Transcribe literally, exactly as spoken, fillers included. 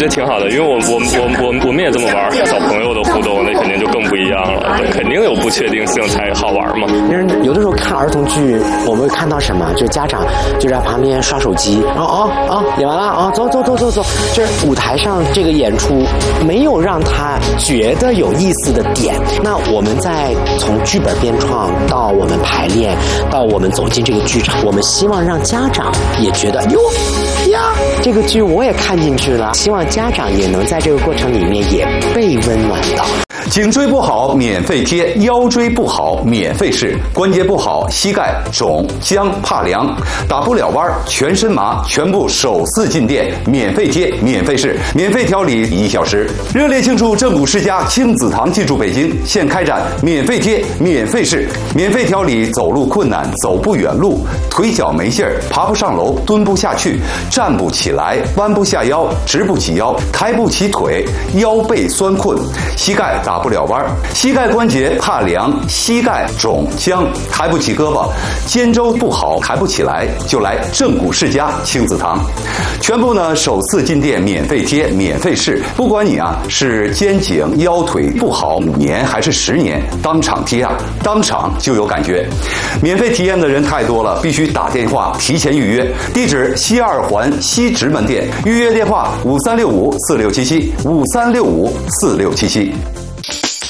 得挺好的，因为我我我我我们也这么玩，小朋友的互动那肯定就更不一样了，肯定有不确定性才好玩嘛。 有的时候看儿童剧，我们会看到什么？就是家长就在旁边刷手机，然后哦哦演完了啊、哦，走走走走走，就是舞台上这个演出没有让他觉得有意思的点。那我们在从剧本编创到我们排练，到我们走进这个剧场，我们希望让家长也觉得哟呀，这个剧我也看进去了，希望家长也能在这个过程里面也被温暖到。 颈椎不好免费贴，腰椎不好免费试，关节不好膝盖肿僵怕凉打不了弯全身麻，全部首次进店免费贴免费试，免费调理一小时。热烈庆祝正骨世家亲子堂进驻北京，现开展免费贴免费试，免费调理走路困难走不远路，腿脚没劲儿爬不上楼蹲不下去站不起来弯不下腰直不起腰抬不起腿腰背酸困膝盖打不了弯，膝盖关节怕凉膝盖肿僵抬不起胳膊肩周不好抬不起来，就来正骨世家亲子堂，全部呢首次进店免费贴免费试，不管你啊是肩颈腰腿不好五年还是十年，当场贴啊当场就有感觉。免费体验的人太多了，必须打电话提前预约，地址西二环西直门店，预约电话五三六五四六七七五三六五四六七七。